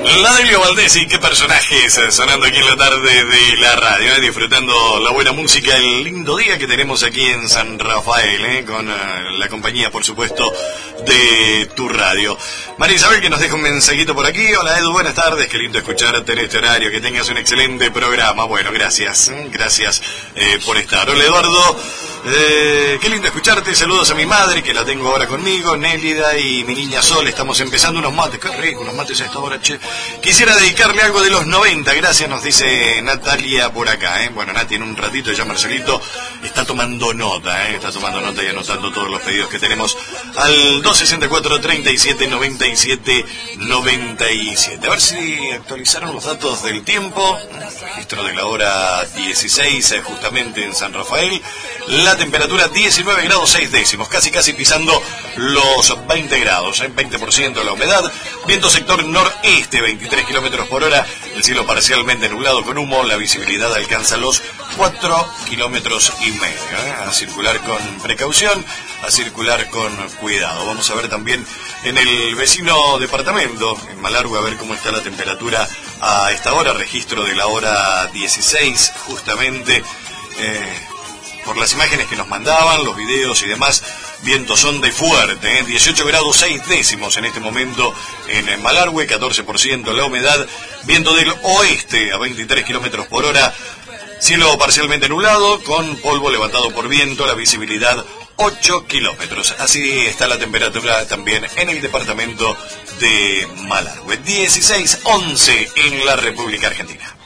La Delio Valdés, qué personajes sonando aquí en la tarde de la radio, disfrutando la buena música, el lindo día que tenemos aquí en San Rafael, con la compañía, por supuesto, de tu radio. María Isabel, que nos deja un mensajito por aquí. Hola Edu, buenas tardes, qué lindo escucharte en este horario, que tengas un excelente programa. Bueno, gracias por estar. Hola Eduardo, qué lindo escucharte, saludos a mi madre, que la tengo ahora conmigo, Nélida, y mi niña Sol. Estamos empezando unos mates, qué rico, unos mates a esta hora, che. Quisiera dedicarle algo de los 90, gracias, nos dice Natalia por acá, Bueno, Nati, en un ratito ya Marcelito está tomando nota, y anotando todos los pedidos que tenemos al 264-37-97-97. A ver si actualizaron los datos del tiempo. Registro de la hora 16, justamente en San Rafael. La temperatura 19 grados 6 décimos, casi pisando los 20 grados, 20% la humedad. Viento sector noreste, 23 kilómetros por hora. El cielo parcialmente nublado con humo. La visibilidad alcanza los 4 kilómetros y medio. A circular con precaución, a circular con cuidado. Vamos a ver también en el vecino departamento, en Malargüe, a ver cómo está la temperatura a esta hora. Registro de la hora 16, justamente. Por las imágenes que nos mandaban, los videos y demás, vientos son de fuerte, 18 grados 6 décimos en este momento en Malargüe, 14% la humedad, viento del oeste a 23 kilómetros por hora, cielo parcialmente nublado, con polvo levantado por viento, la visibilidad 8 kilómetros. Así está la temperatura también en el departamento de Malargüe, 16-11 en la República Argentina.